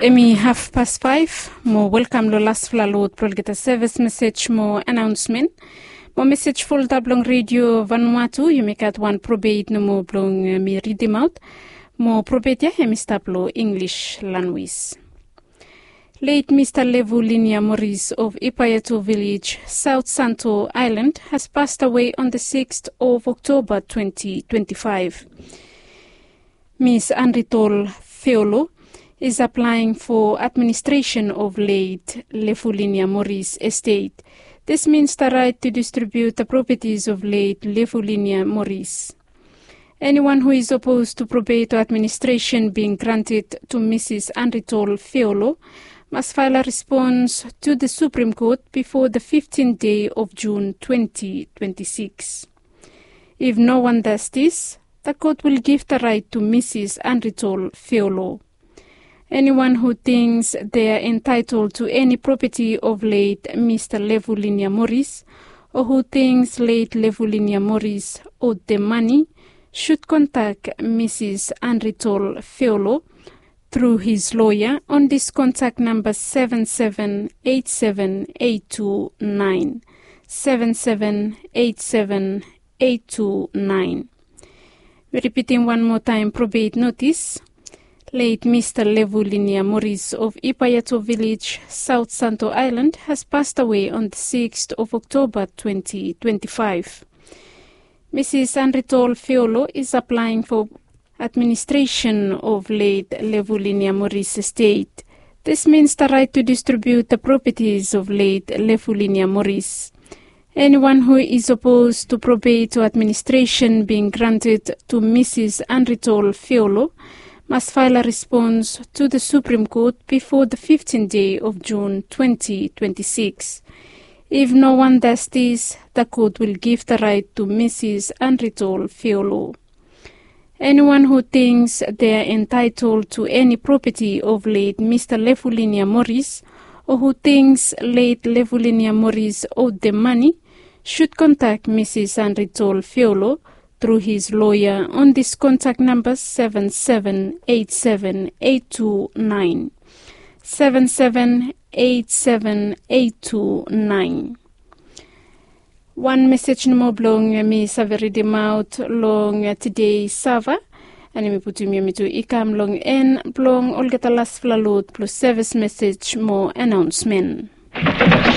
Emi 5:30 mo welcome lo last flalot pro get a service message mo announcement. Mo message full tablong radio Vanuatu you make at one probate no mo blong mi read them out. Mo probate ya hemi stablo English language. Late Mr. Levulinia Morris of Ipayato Village, South Santo Island has passed away on the 6th of October 2025. Miss Andritol Theolo is applying for administration of late Levulinia Morris estate. This means the right to distribute the properties of late Levulinia Morris. Anyone who is opposed to probate or administration being granted to Mrs. Andritol Theolo must file a response to the Supreme Court before the 15th day of June 2026. If no one does this, the court will give the right to Mrs. Andritol Theolo. Anyone who thinks they are entitled to any property of late Mr. Levulinia Morris, or who thinks late Levulinia Morris owed them money, should contact Mrs. Andritol Theolo through his lawyer on this contact number 77878229. 77878229. Repeating one more time, probate notice. Late Mr. Levulinia Morris of Ipayato Village, South Santo Island, has passed away on the 6th of October 2025. Mrs. Andritol Theolo is applying for administration of late Levulinia Morris estate. This means the right to distribute the properties of late Levulinia Morris. Anyone who is opposed to probate or administration being granted to Mrs. Andritol Theolo must file a response to the Supreme Court before the 15th day of June 2026. If no one does this, the court will give the right to Mrs. Andritol Theolo. Anyone who thinks they are entitled to any property of late Mr. Levulinia Morris, or who thinks late Levulinia Morris owed them money, should contact Mrs. Andritol Theolo through his lawyer on this contact number 77878229. 77878229. One message no more blong mi saveri out long today sava and mi putum mi to ikam long en blong olgeta las flalot plus service message more announcement.